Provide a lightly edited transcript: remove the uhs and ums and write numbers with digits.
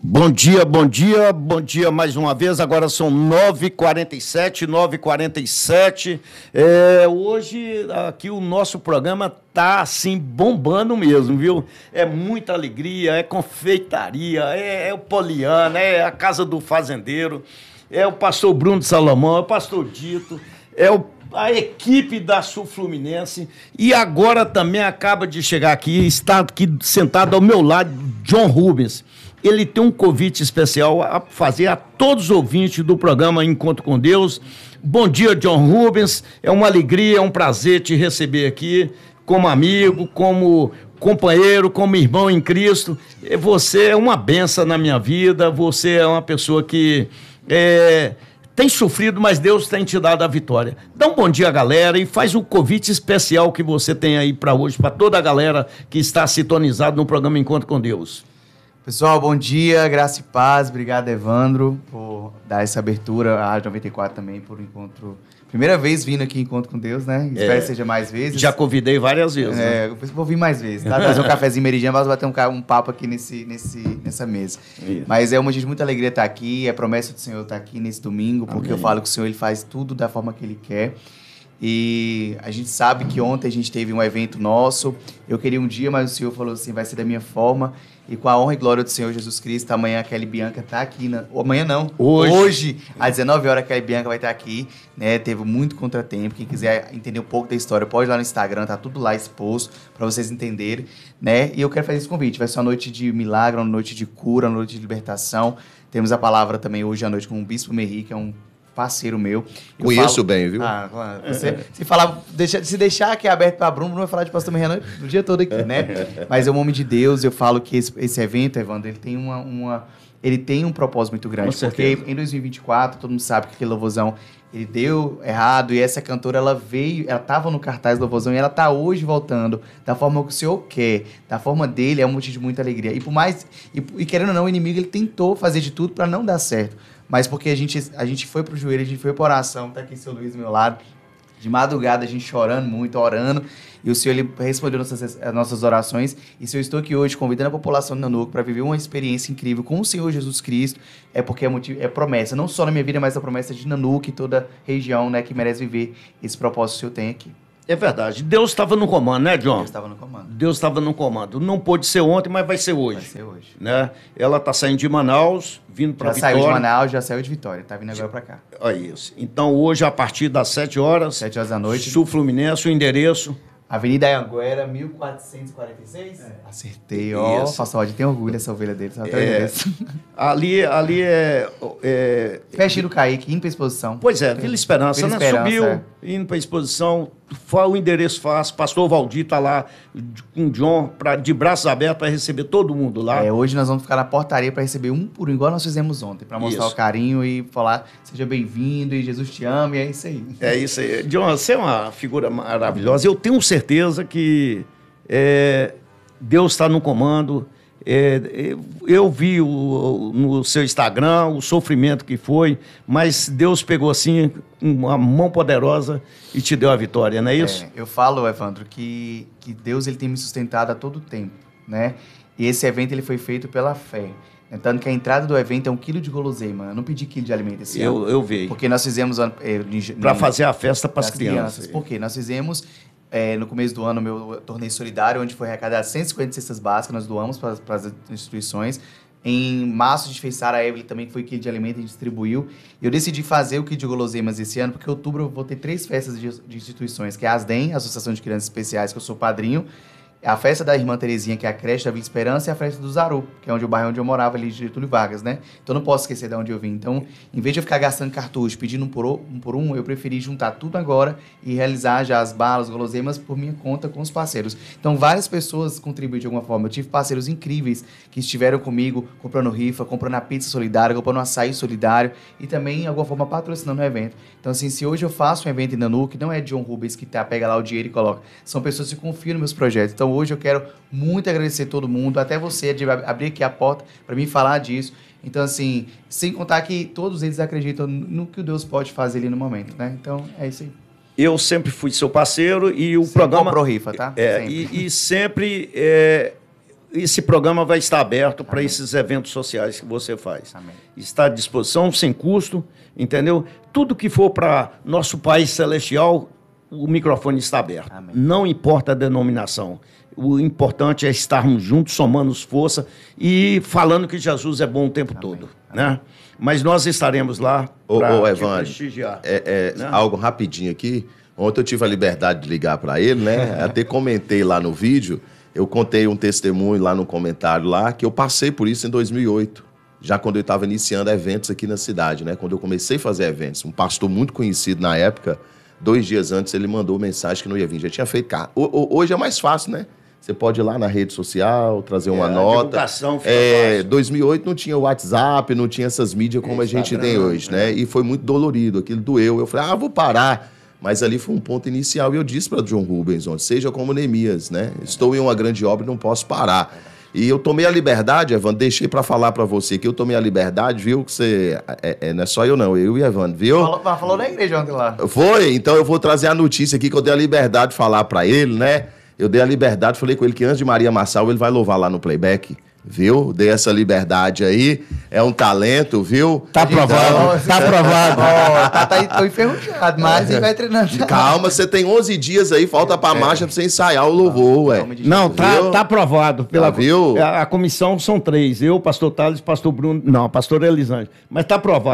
Bom dia, bom dia, bom dia mais uma vez. Agora são 9h47. Hoje aqui o nosso programa tá assim bombando mesmo, viu? É muita alegria, é confeitaria, é o Poliana, é a Casa do Fazendeiro, é o pastor Bruno de Salomão, é o pastor Dito, a equipe da Sul Fluminense, e agora também acaba de chegar aqui, está aqui sentado ao meu lado, John Rubens. Ele tem um convite especial a fazer a todos os ouvintes do programa Encontro com Deus. Bom dia, John Rubens. É uma alegria, é um prazer te receber aqui como amigo, como companheiro, como irmão em Cristo. Você é uma bênção na minha vida, você é uma pessoa que tem sofrido, mas Deus tem te dado a vitória. Dá um bom dia, galera, e faz um convite especial que você tem aí para hoje, para toda a galera que está sintonizada no programa Encontro com Deus. Pessoal, bom dia, graça e paz. Obrigado, Evandro, por dar essa abertura, a Rádio 94 também, por encontro. Primeira vez vindo aqui em Encontro com Deus, né? Espero que seja mais vezes. Já convidei várias vezes. Né? Vou vir mais vezes, tá? Trazer um cafezinho meridiano, vamos bater um papo aqui nessa mesa. Isso. Mas é uma gente de muita alegria estar aqui, é promessa do Senhor estar aqui nesse domingo, porque eu falo que o Senhor ele faz tudo da forma que Ele quer. E a gente sabe que ontem a gente teve um evento nosso, eu queria um dia, mas o Senhor falou assim, vai ser da minha forma. E com a honra e glória do Senhor Jesus Cristo, amanhã a Kelly Bianca está aqui. Amanhã não, hoje, às 19 horas, a Kelly Bianca vai estar aqui. Né? Teve muito contratempo. Quem quiser entender um pouco da história, pode ir lá no Instagram, tá tudo lá exposto para vocês entenderem. Né? E eu quero fazer esse convite. Vai ser uma noite de milagre, uma noite de cura, uma noite de libertação. Temos a palavra também hoje à noite com o Bispo Merri, que é um parceiro meu. Conheço bem, viu? Claro. Se deixar aqui aberto para Bruno vai falar de pastor Merri o dia todo aqui, né? Mas é um homem de Deus, eu falo que esse evento, Evandro, ele tem ele tem um propósito muito grande, porque em 2024, todo mundo sabe que aquele louvorzão, ele deu errado, e essa cantora, ela estava no cartaz do louvorzão, e ela está hoje voltando, da forma que o Senhor quer, da forma dele, é um motivo de muita alegria. E por mais, e querendo ou não, o inimigo, ele tentou fazer de tudo para não dar certo. Mas porque a gente foi pro joelho, a gente foi pra oração, tá aqui o seu Luiz do meu lado, de madrugada, a gente chorando muito, orando, e o Senhor ele respondeu as nossas orações, e se eu estou aqui hoje convidando a população de Nanuco para viver uma experiência incrível com o Senhor Jesus Cristo, é porque é promessa, não só na minha vida, mas a promessa de Nanuco e toda a região, né, que merece viver esse propósito que o Senhor tem aqui. É verdade. Deus estava no comando, né, John? Deus estava no comando. Deus estava no comando. Não pôde ser ontem, mas vai ser hoje. Vai ser hoje. Né? Ela está saindo de Manaus, vindo para Vitória. Já saiu de Manaus, já saiu de Vitória. Está vindo agora para cá. É isso. Então, hoje, a partir das 7 horas... 7 horas da noite. Sul Fluminense, o endereço... Avenida Anhanguera, 1446. Acertei, ó. O pastor tem orgulho dessa ovelha dele. Ali é... Festinha do Kaique, indo para a exposição. Pois é, Vila Esperança, né? Subiu, indo para a exposição, o endereço fácil, pastor Valdir está lá com o John, de braços abertos para receber todo mundo lá. Hoje nós vamos ficar na portaria para receber um por um, igual nós fizemos ontem, para mostrar o carinho e falar, seja bem-vindo e Jesus te ama, e é isso aí. É isso aí. John, você é uma figura maravilhosa. Eu tenho certeza que Deus está no comando. Eu vi no seu Instagram o sofrimento que foi, mas Deus pegou assim uma mão poderosa e te deu a vitória, não é isso? Eu falo, Evandro, que Deus ele tem me sustentado a todo tempo, né? E esse evento ele foi feito pela fé. Tanto que a entrada do evento é 1 quilo de guloseima. Eu não pedi quilo de alimento esse ano. Eu vi. Porque nós fizemos... Para fazer a festa para as crianças. Por quê? Nós fizemos... no começo do ano, meu torneio solidário, onde foi arrecadado 150 cestas básicas, nós doamos para as instituições. Em março, a gente fez Sarah Evelyn também, que foi kit de alimento, a gente distribuiu. Eu decidi fazer o kit de guloseimas esse ano, porque em outubro eu vou ter 3 festas de instituições, que é a ASDEM, Associação de Crianças Especiais, que eu sou padrinho, a festa da Irmã Terezinha, que é a creche da Vila Esperança, e a festa do Zaru, que é o bairro onde eu morava, ali de Getúlio Vargas, né? Então, não posso esquecer de onde eu vim. Então, em vez de eu ficar gastando cartucho, pedindo um por um, eu preferi juntar tudo agora e realizar já as balas, guloseimas, por minha conta com os parceiros. Então, várias pessoas contribuíram de alguma forma. Eu tive parceiros incríveis que estiveram comigo, comprando rifa, comprando a pizza solidária, comprando um açaí solidário e também, de alguma forma, patrocinando o evento. Então, assim, se hoje eu faço um evento em Nanuco, que não é John Rubens que pega lá o dinheiro e coloca, são pessoas que confiam nos meus projetos. Então, hoje eu quero muito agradecer todo mundo, até você, de abrir aqui a porta para mim falar disso. Então, assim, sem contar que todos eles acreditam no que o Deus pode fazer ali no momento, né? Então, é isso aí. Eu sempre fui seu parceiro e o sempre programa... comprou rifa, tá? E sempre esse programa vai estar aberto para esses eventos sociais que você faz. Amém. Está à disposição, sem custo, entendeu? Tudo que for para nosso país celestial, o microfone está aberto. Amém. Não importa a denominação. O importante é estarmos juntos, somando força e falando que Jesus é bom o tempo todo. Né? Mas nós estaremos lá para prestigiar. Né? Algo rapidinho aqui. Ontem eu tive a liberdade de ligar para ele, né? Até comentei lá no vídeo, eu contei um testemunho lá no comentário lá, que eu passei por isso em 2008. Já quando eu estava iniciando eventos aqui na cidade, né? Quando eu comecei a fazer eventos. Um pastor muito conhecido na época, 2 dias antes ele mandou mensagem que não ia vir. Já tinha feito cá. Hoje é mais fácil, né? Você pode ir lá na rede social, trazer uma nota. A divulgação fica fácil. 2008 não tinha WhatsApp, não tinha essas mídias como a gente tem hoje, né? E foi muito dolorido, aquilo doeu. Eu falei, vou parar. Mas ali foi um ponto inicial. E eu disse para John Rubens, seja como Neemias, né? Estou em uma grande obra e não posso parar. E eu tomei a liberdade, Evandro, deixei para falar para você que eu tomei a liberdade, viu? Que você... não é só eu não, eu e Evandro, viu? Falou na igreja ontem lá. Foi? Então eu vou trazer a notícia aqui que eu dei a liberdade de falar para ele, né? Eu dei a liberdade, falei com ele que antes de Maria Marçal ele vai louvar lá no playback, viu? Dei essa liberdade aí, é um talento, viu? Tá aprovado, tá aprovado. Tô enferrujado, mas ele vai treinando. Calma, você tem 11 dias aí, falta pra marcha pra você ensaiar o louvor, ué. Não, tá aprovado. Viu? A comissão são 3, eu, pastor Thales, pastor Bruno, não, pastor Elisângela, mas tá aprovado.